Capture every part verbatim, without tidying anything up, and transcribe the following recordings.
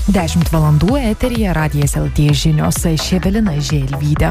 dešimt valandų eteryje Radijas L T žinios, aš Evelina Želvytė.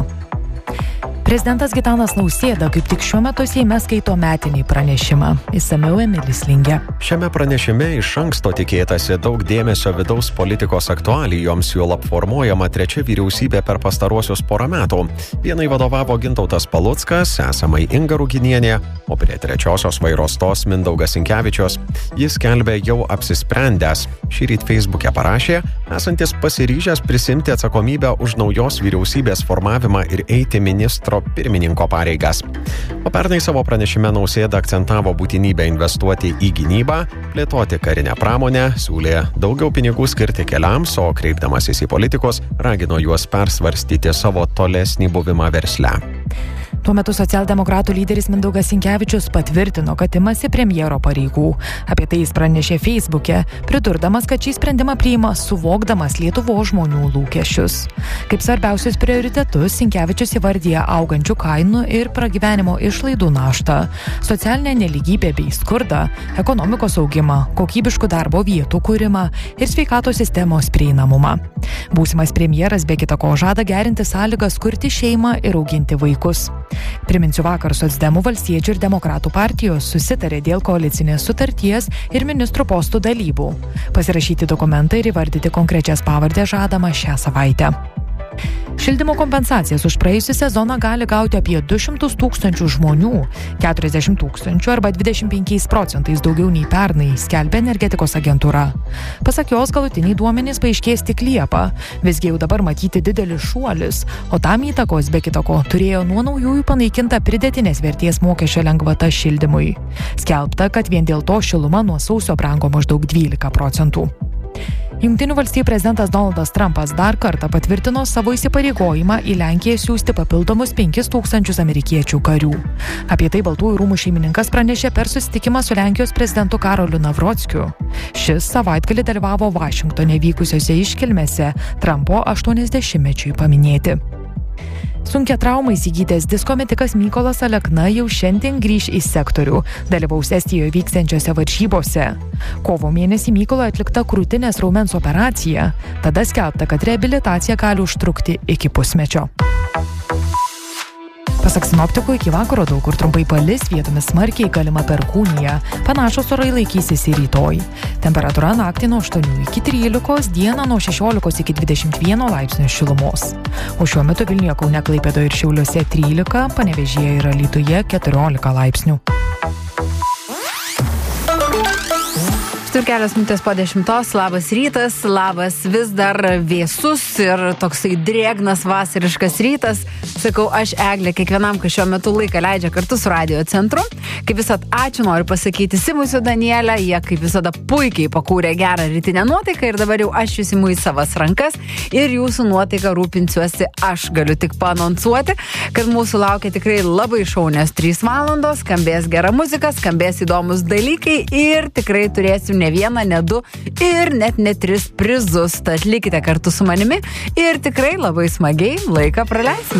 Prezidentas Gitanas Nausėda kaip tik šiuo metu Seime skaito metinį pranešimą. Išsamiau Emilis Lingė. Šiame pranešime iš anksto tikėtasi daug dėmesio vidaus politikos aktualijoms, juolab formuojama trečia vyriausybė per pastaruosius porą metų. Vienai vadovavo Gintautas Paluckas, esamai Inga Ruginienė, o prie trečiosios vairo stos Mindaugas Sinkevičius. Jis skelbė jau apsisprendęs. Šįryt Facebook'e parašė, esantis pasiryžęs prisimti atsakomybę už naujos vyriausybės formavimą ir eiti ministro pirmininko pareigas. O pernai savo pranešime Nausėda akcentavo būtinybę investuoti į gynybą, plėtoti karinę pramonę, siūlė daugiau pinigų skirti keliams, o kreipdamasis į politikus, ragino juos persvarstyti savo tolesnį buvimą versle. Tuo metu socialdemokratų lyderis Mindaugas Sinkevičius patvirtino, kad imasi premjero pareigų. Apie tai jis pranešė Facebook'e, pridurdamas, kad šį sprendimą priima suvokdamas Lietuvos žmonių lūkesčius. Kaip svarbiausius prioritetus Sinkevičius įvardyja augančių kainų ir pragyvenimo išlaidų naštą, socialinę nelygybę bei skurdą, ekonomikos augimą, kokybiškų darbo vietų kūrimą ir sveikatos sistemos prieinamumą. Būsimas premjeras be kita ko žada gerinti sąlygas kurti šeimą ir auginti vaikus. Priminsiu, vakar socdemų, valstiečių ir demokratų partijos susitarė dėl koalicinės sutarties ir ministrų postų dalybų. Pasirašyti dokumentą ir įvardyti konkrečias pavardes žadama šią savaitę. Šildymo kompensacijas už praėjusią sezoną gali gauti apie du šimtus tūkstančių žmonių, keturiasdešimt tūkstančių arba dvidešimt penkiais procentais daugiau nei pernai, skelbia energetikos agentūra. Pasak jos, galutiniai duomenys paaiškės tik Liepą, visgi jau dabar matyti didelis šuolis, o tam įtakos be kita ko turėjo nuo naujųjų panaikinta pridėtinės vertės mokesčio lengvata šildymui. Skelbta, kad vien dėl to šiluma nuo sausio brango maždaug dvylika procentų. Jungtinių valstijų prezidentas Donaldas Trumpas dar kartą patvirtino savo įsipareigojimą į Lenkiją siųsti papildomus penkis tūkstančius amerikiečių karių. Apie tai Baltųjų rūmų šeimininkas pranešė per susitikimą su Lenkijos prezidentu Karoliu Navrockiu. Šis savaitgalį dalyvavo Vašingtone vykusiose iškilmėse Trumpo aštuoniasdešimtmečiui paminėti. Sunkia trauma įsigytęs disko metikas Mykolas Alekna jau šiandien grįš į sektorių, dalyvaus Estijoje vyksiančiose varžybose. Kovo mėnesį Mykolo atlikta krūtinės raumens operacija, tada skelbta, kad reabilitacija gali užtrukti iki pusmečio. Pasak sinoptikų, iki vakaro daug kur trumpai palis, vietomis smarkiai galima perkūnija. Panašus orai laikysis ir rytoj. Temperatūra naktį nuo aštuonių iki trylikos, dieną nuo šešiolikos iki dvidešimt vieno laipsnio šilumos. O šiuo metu Vilniuje, Kaune, Klaipėdoje ir Šiauliuose trylika, Panevėžyje ir Alytuje keturiolika laipsnių. Ir kelios minutės po dešimtos, labas rytas, labas vis dar vėsus ir toksai drėgnas vasariškas rytas. Sakau, aš Eglė, kiekvienam, kas šiuo metu laiką leidžia kartu su Radio centru. Kaip visad, ačiū noriu pasakyti Simui su Danielė, jie kaip visada puikiai pakūrė gerą rytinę nuotaiką ir dabar jau aš jūs imu į savas rankas ir jūsų nuotaiką rūpinsiuosi aš. Galiu tik paanonsuoti, kad mūsų laukia tikrai labai šaunios trys valandos, skambės gera muzika, skambės įdomus dalykai ir tikrai turėsiu ne vieną, ne du ir net ne tris prizus. Tad likite kartu su manimi ir tikrai labai smagiai laiką praleisim.